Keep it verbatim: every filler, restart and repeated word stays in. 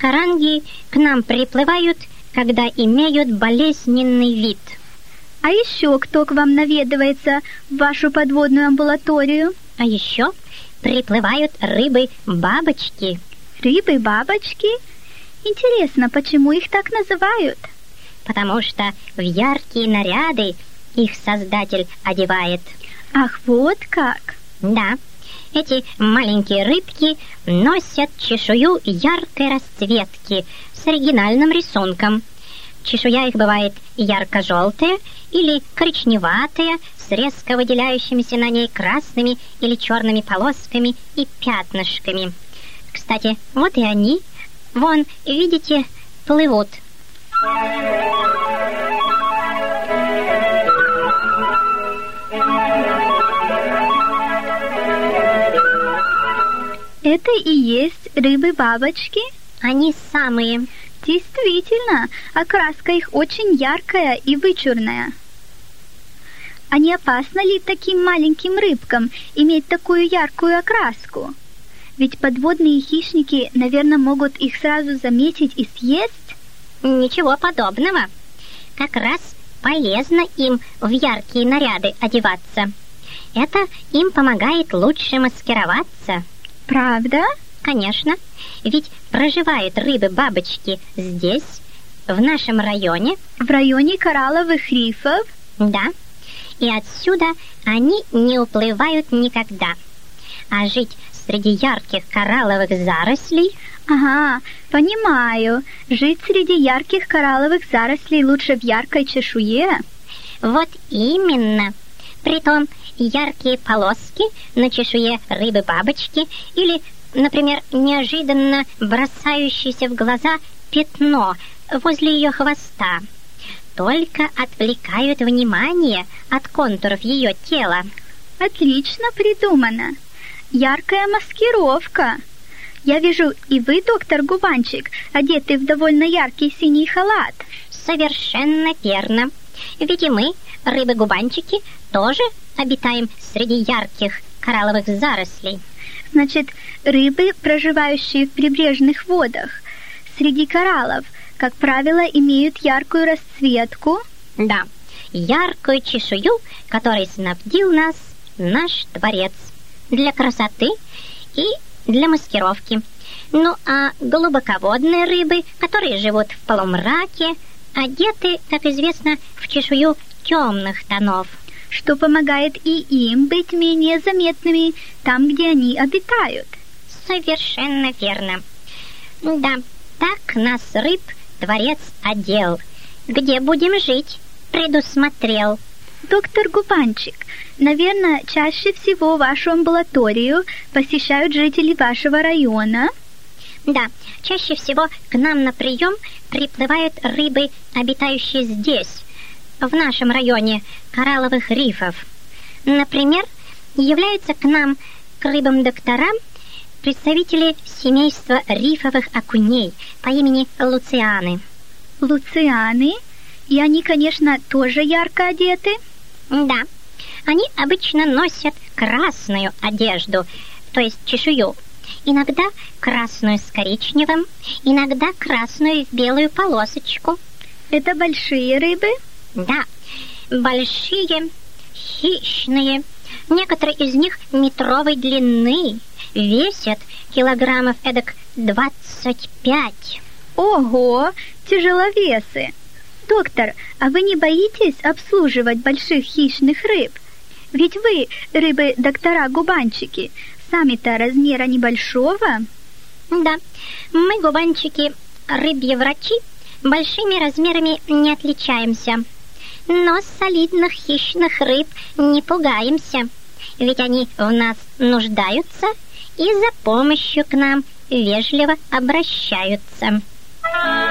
Каранги к нам приплывают, когда имеют болезненный вид. А еще кто к вам наведывается в вашу подводную амбулаторию? А еще приплывают рыбы-бабочки. Рыбы-бабочки? Интересно, почему их так называют? Потому что в яркие наряды их создатель одевает. Ах, вот как! Да, эти маленькие рыбки носят чешую яркой расцветки с оригинальным рисунком. Чешуя их бывает ярко-желтая или коричневатая, с резко выделяющимися на ней красными или черными полосками и пятнышками. Кстати, вот и они, вон, видите, плывут. Это и есть рыбы-бабочки? Они самые. Действительно, окраска их очень яркая и вычурная. А не опасно ли таким маленьким рыбкам иметь такую яркую окраску? Ведь подводные хищники, наверное, могут их сразу заметить и съесть? Ничего подобного. Как раз полезно им в яркие наряды одеваться. Это им помогает лучше маскироваться. Правда? Конечно. Ведь проживают рыбы-бабочки здесь, в нашем районе. В районе коралловых рифов? Да. И отсюда они не уплывают никогда. А жить среди ярких коралловых зарослей... Ага, понимаю. Жить среди ярких коралловых зарослей лучше в яркой чешуе? Вот именно. Притом яркие полоски на чешуе рыбы-бабочки или, например, неожиданно бросающееся в глаза пятно возле ее хвоста только отвлекают внимание от контуров ее тела. Отлично придумано. Яркая маскировка. Я вижу, и вы, доктор Губанчик, одетый в довольно яркий синий халат. Совершенно верно. Ведь и мы, рыбы-губанчики, тоже обитаем среди ярких коралловых зарослей. Значит, рыбы, проживающие в прибрежных водах, среди кораллов, как правило, имеют яркую расцветку? Да, яркую чешую, которой снабдил нас наш Творец. Для красоты и для маскировки. Ну а глубоководные рыбы, которые живут в полумраке, одеты, как известно, в чешую темных тонов, что помогает и им быть менее заметными там, где они обитают. Совершенно верно. Да, так нас рыб Творец одел. Где будем жить, предусмотрел. Доктор Губанчик, наверное, чаще всего вашу амбулаторию посещают жители вашего района? Да, чаще всего к нам на прием приплывают рыбы, обитающие здесь, в нашем районе коралловых рифов. Например, являются к нам, к рыбам-докторам, представители семейства рифовых окуней по имени Луцианы. Луцианы? И они, конечно, тоже ярко одеты? Да, они обычно носят красную одежду, то есть чешую. Иногда красную с коричневым, иногда красную в белую полосочку. Это большие рыбы? Да, большие, хищные. Некоторые из них метровой длины, весят килограммов эдак двадцать пять. Ого, тяжеловесы! Доктор, а вы не боитесь обслуживать больших хищных рыб? Ведь вы, рыбы-доктора-губанчики, сами-то размера небольшого? Да, мы, губанчики, рыбьи врачи, большими размерами не отличаемся. Но солидных хищных рыб не пугаемся, ведь они в нас нуждаются и за помощью к нам вежливо обращаются.